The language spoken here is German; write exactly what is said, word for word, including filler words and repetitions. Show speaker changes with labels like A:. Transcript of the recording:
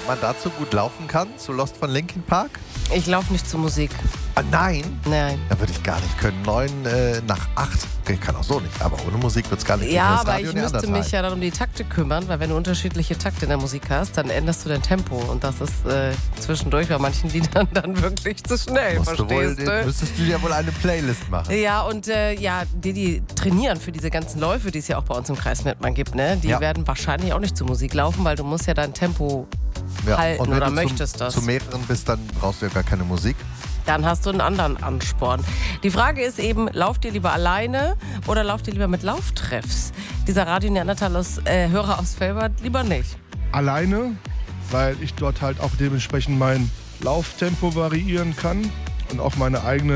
A: ob man dazu gut laufen kann, zu Lost von Linkin Park?
B: Ich laufe nicht zur Musik.
A: Ah, nein?
B: Nein.
A: Da würde ich gar nicht können. Neun äh, nach acht. Ich kann auch so nicht, aber ohne Musik wird es gar nicht gehen.
B: Ja,
A: Das
B: aber
A: Radio
B: ich müsste
A: Neandertal.
B: mich ja dann um die Takte kümmern, weil wenn du unterschiedliche Takte in der Musik hast, dann änderst du dein Tempo und das ist äh, zwischendurch bei manchen Liedern dann wirklich zu schnell,
A: Musst du wohl,
B: verstehst du?
A: müsstest du dir wohl eine Playlist machen.
B: Ja, und äh, ja, die, die trainieren für diese ganzen Läufe, die es ja auch bei uns im Kreis Mettmann gibt, ne? Die
A: Ja.
B: werden wahrscheinlich auch nicht zur Musik laufen, weil du musst ja dein Tempo
A: Ja,
B: halten
A: und wenn
B: oder
A: du
B: möchtest
A: zum,
B: das.
A: zu mehreren bist, dann brauchst du ja gar keine Musik.
B: Dann hast du einen anderen Ansporn. Die Frage ist eben, lauft ihr lieber alleine oder lauft ihr lieber mit Lauftreffs? Dieser Radio Neandertal aus, äh, Hörer aus Velbert lieber nicht.
C: Alleine, weil ich dort halt auch dementsprechend mein Lauftempo variieren kann und auch meine eigene